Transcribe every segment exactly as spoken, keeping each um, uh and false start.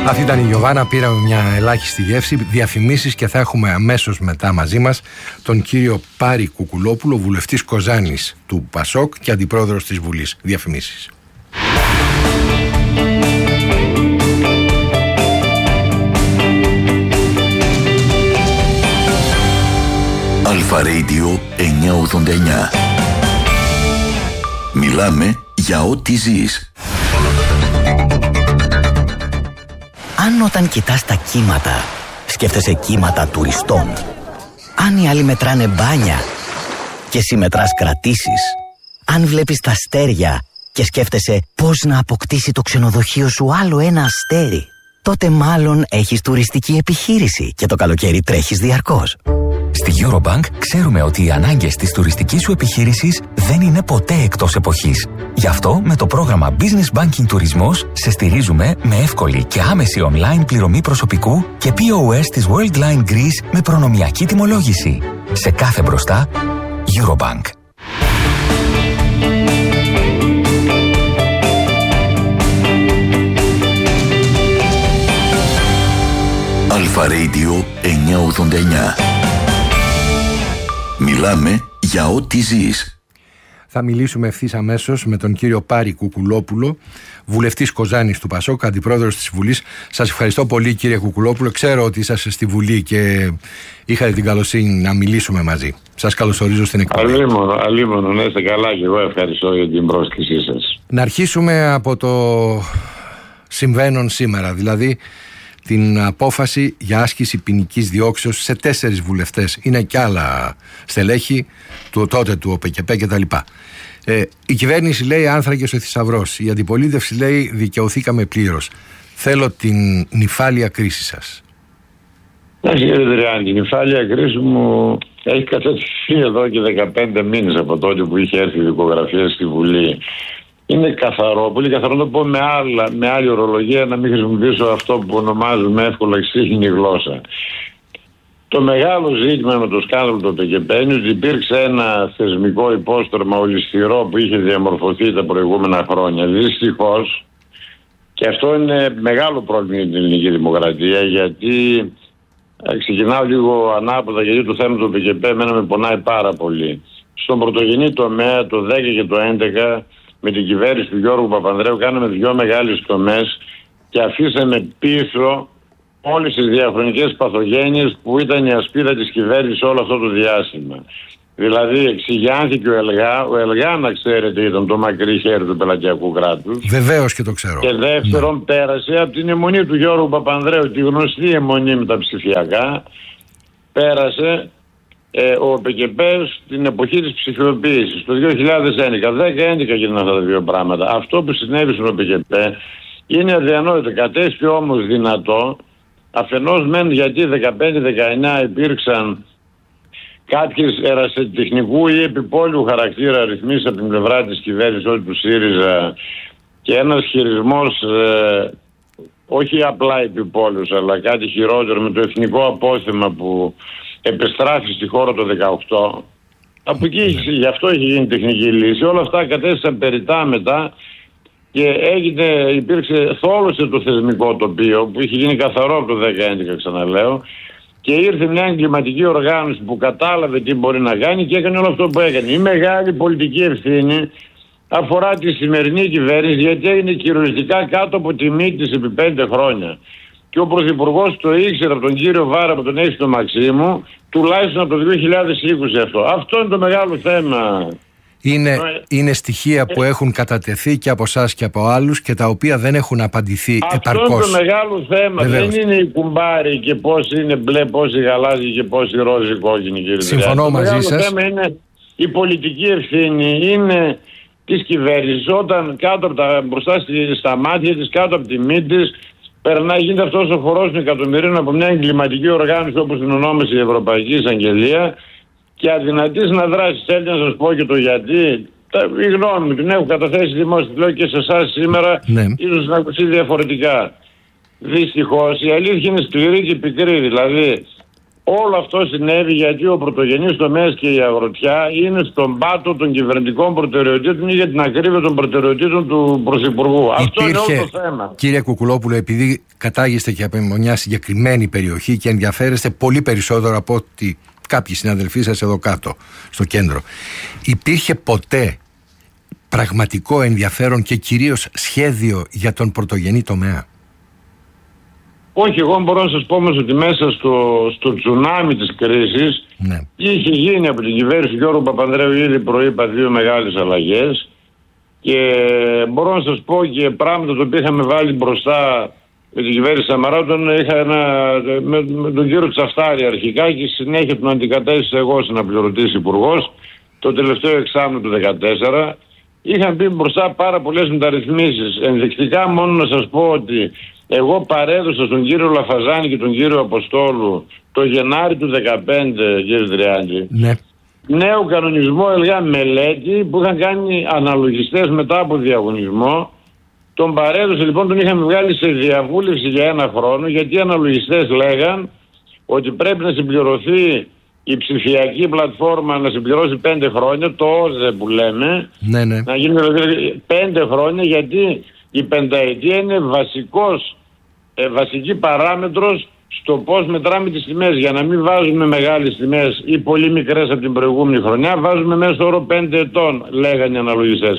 Αυτή ήταν η Γιωβάνα, πήραμε μια ελάχιστη γεύση, διαφημίσεις και θα έχουμε αμέσως μετά μαζί μας τον κύριο Πάρη Κουκουλόπουλο, βουλευτής Κοζάνης του Πασόκ και αντιπρόεδρος της Βουλής. Διαφημίσεις. Αλφα Radio εννιακόσια ογδόντα εννιά. Μιλάμε για ό,τι ζεις. Αν όταν κοιτάς τα κύματα, σκέφτεσαι κύματα τουριστών. Αν οι άλλοι μετράνε μπάνια και εσύ μετράς κρατήσεις. Αν βλέπεις τα αστέρια και σκέφτεσαι πώς να αποκτήσει το ξενοδοχείο σου άλλο ένα αστέρι, τότε μάλλον έχεις τουριστική επιχείρηση και το καλοκαίρι τρέχεις διαρκώς. Στη Eurobank ξέρουμε ότι οι ανάγκες της τουριστικής σου επιχείρησης δεν είναι ποτέ εκτός εποχής. Γι' αυτό με το πρόγραμμα Business Banking Τουρισμός σε στηρίζουμε με εύκολη και άμεση online πληρωμή προσωπικού και πι ο ες της Worldline Greece με προνομιακή τιμολόγηση. Σε κάθε μπροστά, Eurobank. Αλφα Radio εννιακόσια ογδόντα εννιά. Μιλάμε για ό,τι ζεις. Θα μιλήσουμε ευθύς αμέσως με τον κύριο Πάρη Κουκουλόπουλο, βουλευτής Κοζάνης του Πασόκ, αντιπρόεδρος της Βουλής. Σας ευχαριστώ πολύ, κύριε Κουκουλόπουλο. Ξέρω ότι είσαστε στη Βουλή και είχατε την καλοσύνη να μιλήσουμε μαζί. Σας καλωσορίζω στην εκπομπή. Αλίμονο, αλίμονο, να είστε καλά και εγώ ευχαριστώ για την πρόσκλησή σας. Να αρχίσουμε από το συμβαίνον σήμερα, δηλαδή την απόφαση για άσκηση ποινικής διώξεως σε τέσσερις βουλευτές. Είναι και άλλα στελέχη του τότε του ΟΠΕΚΕΠΕ κτλ. Ε, η κυβέρνηση λέει άνθρακες ο θησαυρός. Η αντιπολίτευση λέει δικαιωθήκαμε πλήρως. Θέλω την νυφάλια κρίση σας. Εντάξει, κύριε Δριάννη, η νυφάλια κρίση μου έχει κατατεθεί εδώ και δεκαπέντε μήνες από τότε που είχε έρθει η δικογραφία στη Βουλή. Είναι καθαρό, πολύ καθαρό, να το πω με, άλλα, με άλλη ορολογία, να μην χρησιμοποιήσω αυτό που ονομάζουμε εύκολα εξήχνη γλώσσα. Το μεγάλο ζήτημα με το σκάνδαλο του ΟΠΕΚΕΠΕ είναι ότι υπήρξε ένα θεσμικό υπόστρωμα ολισθηρό που είχε διαμορφωθεί τα προηγούμενα χρόνια. Δυστυχώς, και αυτό είναι μεγάλο πρόβλημα για την ελληνική δημοκρατία, γιατί ξεκινάω λίγο ανάποδα, γιατί το θέμα του ΟΠΕΚΕΠΕ εμένα με πονάει πάρα πολύ. Στον πρωτογενή τομέα, το δέκα και το έντεκα, με την κυβέρνηση του Γιώργου Παπανδρέου κάναμε δυο μεγάλες τομές και αφήσαμε πίσω όλες τις διαχρονικές παθογένειες που ήταν η ασπίδα της κυβέρνησης όλο αυτό το διάστημα. Δηλαδή εξηγιάνθηκε ο ΕΛΓΑ, ο ΕΛΓΑ να ξέρετε ήταν το μακρύ χέρι του πελατειακού κράτους. Βεβαίως και το ξέρω. Και δεύτερον, ναι, πέρασε από την αιμονή του Γιώργου Παπανδρέου, τη γνωστή αιμονή με τα ψηφιακά, πέρασε Ε, ο ΟΠΕΚΕΠΕ στην εποχή της ψηφιοποίησης, το δύο χιλιάδες έντεκα, δέκα έντεκα γίνανε αυτά τα δύο πράγματα. Αυτό που συνέβη στον ΟΠΕΚΕΠΕ είναι αδιανόητο. Κατέστη όμως δυνατό, αφενός μεν γιατί δεκαπέντε δεκαεννιά υπήρξαν κάποιες ερασιτεχνικού ή επιπόλαιου χαρακτήρα ρυθμίσεις από την πλευρά της κυβέρνησης, όχι του ΣΥΡΙΖΑ, και ένας χειρισμός ε, όχι απλά επιπόλαιος αλλά κάτι χειρότερο με το εθνικό απόθεμα που επιστράφει στη χώρα το δεκαοκτώ. Από εκεί, γι' αυτό έχει γίνει τεχνική λύση. Όλα αυτά κατέστησαν περιττά μετά και έγινε, υπήρξε, θόλωσε το θεσμικό τοπίο που είχε γίνει καθαρό από το δέκα έντεκα, ξαναλέω, και ήρθε μια εγκληματική οργάνωση που κατάλαβε τι μπορεί να κάνει και έκανε όλο αυτό που έκανε. Η μεγάλη πολιτική ευθύνη αφορά τη σημερινή κυβέρνηση, γιατί έγινε κυριολεκτικά κάτω από τη μύτη της επί πέντε χρόνια. Και ο Πρωθυπουργός το ήξερε από τον κύριο Βάρα, που τον έχει στο Μαξίμου, τουλάχιστον από το δύο χιλιάδες είκοσι αυτό. Αυτό είναι το μεγάλο θέμα. Είναι, ε, είναι στοιχεία ε, που έχουν κατατεθεί και από εσάς και από άλλους και τα οποία δεν έχουν απαντηθεί αυτό επαρκώς. Αυτό είναι το μεγάλο θέμα. Βεβαίως. Δεν είναι η κουμπάρη και πώς είναι μπλε, πώς είναι γαλάζι και πώς είναι ρόζι κόκκινη, κύριε. Συμφωνώ μαζί σας. Το μεγάλο θέμα είναι η πολιτική ευθύνη, είναι της κυβέρνησης, όταν κάτω από τα, μπροστά στα μάτια της, κάτω από τη μύτη της, περνάει, γίνεται αυτός ο χορός των εκατομμυρίων από μια εγκληματική οργάνωση όπως την ονόμασε η Ευρωπαϊκή Εισαγγελία και αδυνατής να δράσει. Θέλετε να σας πω και το γιατί. Η γνώμη μου την έχω καταθέσει δημόσια, λέω και σε εσάς σήμερα, ναι, ίσως να ακουστεί διαφορετικά. Δυστυχώς η αλήθεια είναι σκληρή και πικρή. Δηλαδή Όλο αυτό συνέβη γιατί ο πρωτογενής τομέας και η αγροτιά είναι στον πάτο των κυβερνητικών προτεραιοτήτων ή για την ακρίβεια των προτεραιοτήτων του Πρωθυπουργού. Αυτό είναι όλο το θέμα. Κύριε Κουκουλόπουλο, επειδή κατάγεστε και από μια συγκεκριμένη περιοχή και ενδιαφέρεστε πολύ περισσότερο από ότι κάποιοι συναδελφοί σας εδώ κάτω, στο κέντρο, υπήρχε ποτέ πραγματικό ενδιαφέρον και κυρίως σχέδιο για τον πρωτογενή τομέα? Όχι, εγώ μπορώ να σας πω όμως ότι μέσα στο, στο τσουνάμι της κρίσης, ναι, είχε γίνει από την κυβέρνηση του Γιώργου Παπανδρέου, ήδη προείπα, δύο μεγάλες αλλαγές, και μπορώ να σας πω και πράγματα τα οποία είχαμε βάλει μπροστά με την κυβέρνηση Σαμαρά. Είχα ένα, με, με τον κύριο Τσαφτάρη αρχικά και συνέχεια τον αντικατέστησα εγώ σαν αναπληρωτής υπουργός το τελευταίο εξάμηνο του δύο χιλιάδες δεκατέσσερα. Είχαν πει μπροστά πάρα πολλές μεταρρυθμίσεις. Ενδεικτικά μόνο να σας πω ότι εγώ παρέδωσα στον κύριο Λαφαζάνη και τον κύριο Αποστόλου το Γενάρη του δύο χιλιάδες δεκαπέντε, κύριε Τριάντη, ναι, νέο κανονισμό, έλεγα, μελέτη που είχαν κάνει αναλογιστές μετά από διαγωνισμό. Τον παρέδωσε λοιπόν, τον είχαμε βγάλει σε διαβούλευση για ένα χρόνο, γιατί οι αναλογιστές λέγαν ότι πρέπει να συμπληρωθεί η ψηφιακή πλατφόρμα, να συμπληρώσει πέντε χρόνια, το ΟΖΕ που λέμε, ναι, ναι, να γίνει πέντε χρόνια, γιατί η πενταετία είναι βασικός, ε, βασική παράμετρος στο πώς μετράμε τις τιμές. Για να μην βάζουμε μεγάλες τιμές ή πολύ μικρές από την προηγούμενη χρονιά, βάζουμε μέσω όρο πέντε ετών, λέγανε οι αναλογιστές.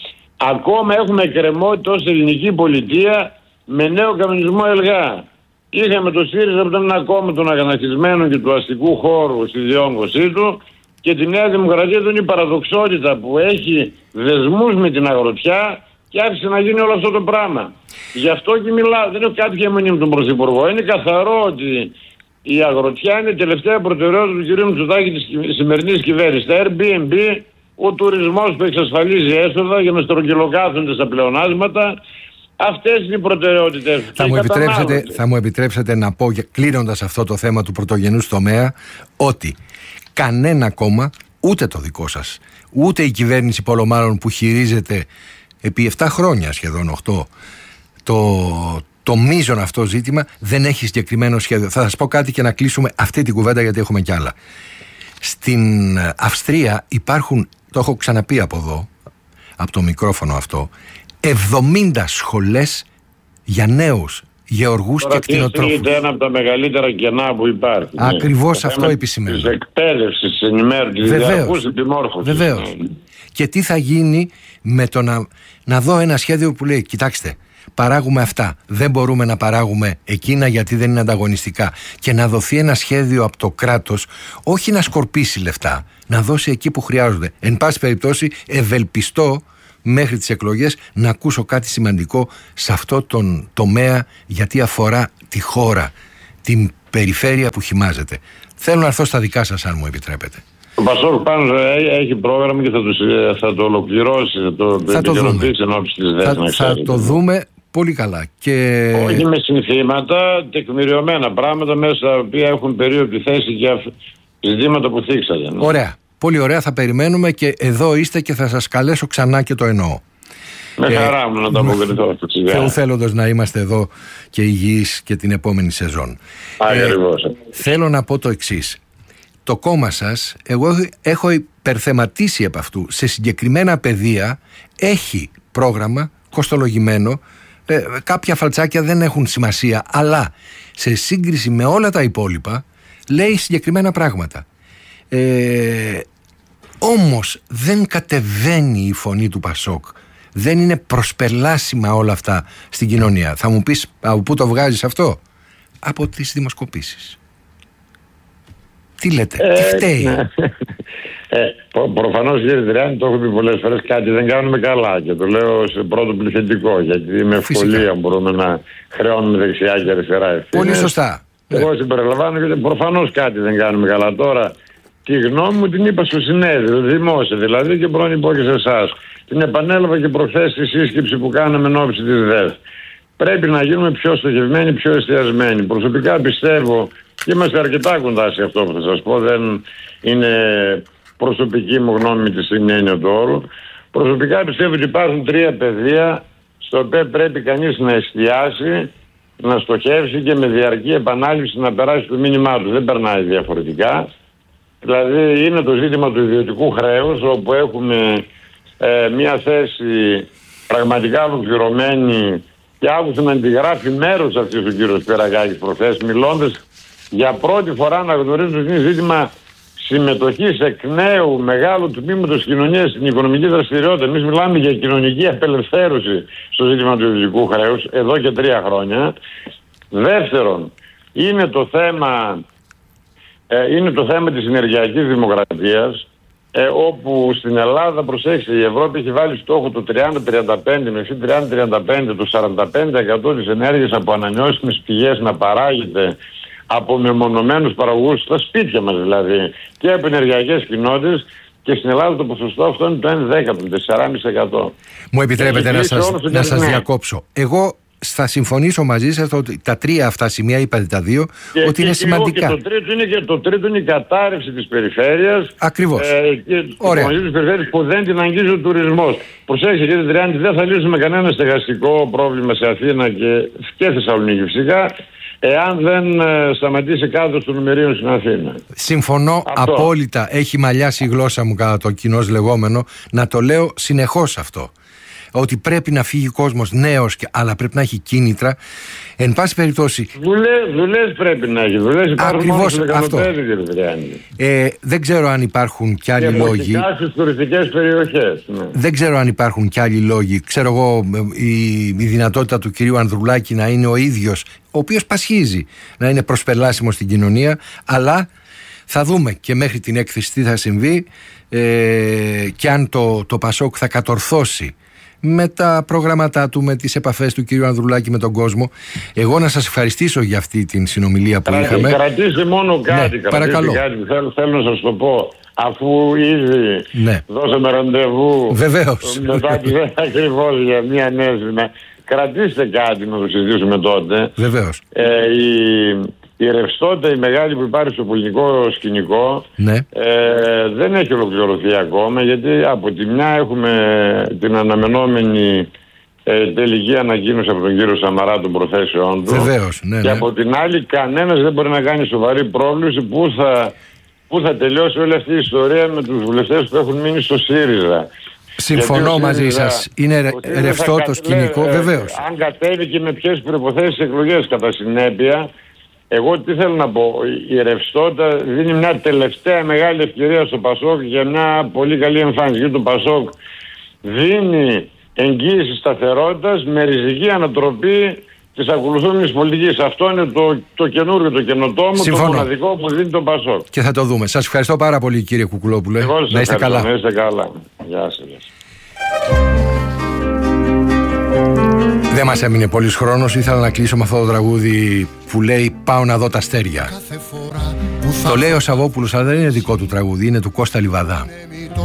Ακόμα έχουμε εκκρεμότητα ως ελληνική πολιτεία με νέο κανονισμό ΕΛΓΑ. Είχαμε το ΣΥΡΙΖΑ που ήταν ένα κόμμα των αγανακτισμένων και του αστικού χώρου στη διόγκωσή του, και τη Νέα Δημοκρατία ήταν η παραδοξότητα που έχει δεσμούς με την αγροτιά και άφησε να γίνει όλο αυτό το πράγμα. Γι' αυτό και μιλάω, δεν έχω κάτι αιμονή με τον Πρωθυπουργό. Είναι καθαρό ότι η αγροτιά είναι η τελευταία προτεραιότητα του κ. Μητσοτάκη της σημερινής κυβέρνησης. Τα Airbnb, ο τουρισμός που εξασφαλίζει έσοδα για να στρογγυλοκάθονται στα πλεονάσματα. Αυτές είναι οι προτεραιότητες. Θα μου, επιτρέψετε, θα μου επιτρέψετε να πω, κλείνοντας αυτό το θέμα του πρωτογενούς τομέα, ότι κανένα κόμμα, ούτε το δικό σας, ούτε η κυβέρνηση Πολωμάρων που χειρίζεται επί επτά χρόνια, σχεδόν οκτώ, το, το μείζον αυτό ζήτημα, δεν έχει συγκεκριμένο σχέδιο. Θα σας πω κάτι και να κλείσουμε αυτή την κουβέντα, γιατί έχουμε κι άλλα. Στην Αυστρία υπάρχουν, το έχω ξαναπεί από εδώ, από το μικρόφωνο αυτό, εβδομήντα σχολές για νέους γεωργούς και κτηνοτρόφους. Είναι ένα από τα μεγαλύτερα κενά που υπάρχει. Ακριβώς, ναι, αυτό επισημαίνω. Της εκπαίδευσης, της ενημέρωσης, της διαρκούς επιμόρφωσης. Βεβαίως. Ναι. Και τι θα γίνει με το να, να δω ένα σχέδιο που λέει, κοιτάξτε, παράγουμε αυτά, δεν μπορούμε να παράγουμε εκείνα γιατί δεν είναι ανταγωνιστικά, και να δοθεί ένα σχέδιο από το κράτος, όχι να σκορπίσει λεφτά, να δώσει εκεί που χρειάζονται. Εν πάση περιπτώσει, ευελπιστώ μέχρι τις εκλογές να ακούσω κάτι σημαντικό σε αυτό τον τομέα, γιατί αφορά τη χώρα, την περιφέρεια που χυμάζεται. Θέλω να έρθω στα δικά σας, αν μου επιτρέπετε. Ο Πασόκ πάνω έχει πρόγραμμα και θα το, θα το ολοκληρώσει, θα το, θα το δούμε. Θα, θα το δούμε πολύ καλά. Και... όχι με συνθήματα, τεκμηριωμένα πράγματα μέσα στα οποία έχουν περίοπτη θέση για ζητήματα που θίξατε. Ναι. Ωραία. Πολύ ωραία, θα περιμένουμε, και εδώ είστε και θα σας καλέσω ξανά, και το εννοώ. Με ε, χαρά μου να τα αποκριθώ. Θεού θέλοντος να είμαστε εδώ και υγιείς και την επόμενη σεζόν. Ακριβώς. Ε, θέλω να πω το εξής. Το κόμμα σας, εγώ έχω υπερθεματίσει από αυτού. Σε συγκεκριμένα πεδία έχει πρόγραμμα κοστολογημένο. Ε, κάποια φαλτσάκια δεν έχουν σημασία, αλλά σε σύγκριση με όλα τα υπόλοιπα λέει συγκεκριμένα πράγματα. Ε, όμως δεν κατεβαίνει η φωνή του Πασόκ. Δεν είναι προσπελάσιμα όλα αυτά στην κοινωνία. Θα μου πεις, από πού το βγάζεις αυτό? Από τις δημοσκοπήσεις. Τι λέτε, ε, τι φταίει? Ναι. Ε, προ, προφανώς, κύριε Τριάντη, το έχω πει πολλές φορές, κάτι δεν κάνουμε καλά, και το λέω σε πρώτο πληθυντικό, γιατί με ευκολία μπορούμε να χρεώνουμε δεξιά και αριστερά ευθύνες. Πολύ σωστά. Εγώ συμπεριλαμβάνω και προφανώς κάτι δεν κάνουμε καλά. Τώρα, τη γνώμη μου την είπα στο συνέδριο, δημόσια δηλαδή, και πρώην πω και σε εσάς. Την επανέλαβα και προχθές στη σύσκεψη που κάναμε εν ώψη της ΔΕΘ. Πρέπει να γίνουμε πιο στοχευμένοι, πιο εστιασμένοι. Προσωπικά πιστεύω, και είμαστε αρκετά κοντά σε αυτό που θα σας πω, δεν είναι προσωπική μου γνώμη τη στην έννοια του όρου. Προσωπικά πιστεύω ότι υπάρχουν τρία πεδία στο οποίο πρέπει κανείς να εστιάσει να στοχεύσει και με διαρκή επανάληψη να περάσει το μήνυμά του. Δεν περνάει διαφορετικά. Δηλαδή είναι το ζήτημα του ιδιωτικού χρέους, όπου έχουμε ε, μια θέση πραγματικά ολοκληρωμένη, και άκουσα να αντιγράφει μέρος αυτής ο κύριος Σπυρακάκης προχθές, μιλώντας για πρώτη φορά να γνωρίζουν ότι είναι ζήτημα συμμετοχής εκ νέου μεγάλου τμήματος κοινωνίας στην οικονομική δραστηριότητα. Εμείς μιλάμε για κοινωνική απελευθέρωση στο ζήτημα του ιδιωτικού χρέους εδώ και τρία χρόνια. Δεύτερον, είναι το θέμα, ε, είναι το θέμα της ενεργειακής δημοκρατίας, ε, όπου στην Ελλάδα, προσέξτε, η Ευρώπη έχει βάλει στόχο το τριάντα τριάντα πέντε, μέχρι τριάντα τριάντα πέντε το σαράντα πέντε τοις εκατό της ενέργειας από ανανεώσιμες πηγές να παράγεται από μεμονωμένους παραγωγούς στα σπίτια μας δηλαδή και από ενεργειακές κοινότητες, και στην Ελλάδα το ποσοστό αυτό είναι το ένα δέκατο, τέσσερα κόμμα πέντε τοις εκατό. Μου επιτρέπετε να σας, να σας διακόψω. Εγώ θα συμφωνήσω μαζί σας ότι τα τρία αυτά σημεία, είπατε τα δύο, και, ότι και είναι και σημαντικά. Και το, τρίτο είναι, και το τρίτο είναι η κατάρρευση της περιφέρειας. Ακριβώς. Ε, και Ωραία. της περιφέρειας που δεν την αγγίζει ο τουρισμός. Προσέξτε κύριε Τριάντη, δεν θα λύσουμε κανένα στεγαστικό πρόβλημα σε Αθήνα και, και Θεσσαλονίκη φυσικά, εάν δεν ε, σταματήσει κάτω των νομερίων στην Αθήνα. Συμφωνώ αυτό. Απόλυτα. Έχει μαλλιάσει η γλώσσα μου κατά το κοινώς λεγόμενο να το λέω συνεχώς αυτό. Ότι πρέπει να φύγει κόσμος νέος, αλλά πρέπει να έχει κίνητρα. Εν πάση περιπτώσει. Δουλειές, δουλειές πρέπει να έχει. Δουλειές υπάρχουν μόνο στο Λεκανοπέδι, κύριε Τριάντη. Ε, δεν ξέρω αν υπάρχουν κι άλλοι και λόγοι. στις τουριστικές περιοχές. Ναι. Δεν ξέρω αν υπάρχουν κι άλλοι λόγοι. Ξέρω εγώ η, η δυνατότητα του κυρίου Ανδρουλάκη να είναι ο ίδιος, ο οποίος πασχίζει να είναι προσπελάσιμος στην κοινωνία, αλλά θα δούμε και μέχρι την έκθεση τι θα συμβεί ε, και αν το, το Πασόκ θα κατορθώσει με τα προγράμματά του, με τις επαφές του κύριου Ανδρουλάκη με τον κόσμο. Εγώ να σας ευχαριστήσω για αυτή την συνομιλία που Κρατη, είχαμε. Κρατήστε μόνο κάτι, ναι, παρακαλώ. κάτι. Θέλω, θέλω να σας το πω. Αφού ήδη ναι. δώσαμε ραντεβού, βεβαίως, μετά τη δεν ακριβώς για μια νέα ζημιά, κρατήστε κάτι να το συζητήσουμε τότε. Βεβαίως. Ε, η, η ρευστότητα η μεγάλη που υπάρχει στο πολιτικό σκηνικό, ναι. ε, δεν έχει ολοκληρωθεί ακόμα, γιατί από τη μια έχουμε την αναμενόμενη ε, τελική ανακοίνωση από τον κύριο Σαμαρά των προθέσεών του. Βεβαίως, ναι, ναι. Και από την άλλη κανένας δεν μπορεί να κάνει σοβαρή πρόβλεψη που θα, που θα τελειώσει όλη αυτή η ιστορία με τους βουλευτές που έχουν μείνει στο ΣΥΡΙΖΑ. Συμφωνώ μαζί σας. Είναι ρευστό το σκηνικό, ε, βεβαίως. Αν κατέβει και με ποιες προϋποθέσεις εκλογές κατά συνέπεια, εγώ τι θέλω να πω, η ρευστότητα δίνει μια τελευταία μεγάλη ευκαιρία στο Πασόκ για μια πολύ καλή εμφάνιση. Γιατί το Πασόκ δίνει εγγύηση σταθερότητας με ριζική ανατροπή της ακολουθούμενης πολιτικής. Αυτό είναι το, το καινούργιο, το καινοτόμο, συμφωνώ. Το μοναδικό που δίνει το Πασόκ. Και θα το δούμε. Σας ευχαριστώ πάρα πολύ κύριε Κουκουλόπουλε. Να είστε καλά. Να είστε καλά. Γεια σας. Δεν μας έμεινε πολύς χρόνος. Ήθελα να κλείσω με αυτό το τραγούδι που λέει «Πάω να δω τα αστέρια». Το λέει ο Σαββόπουλος, αλλά δεν είναι δικό του τραγούδι, είναι του Κώστα Λιβαδά.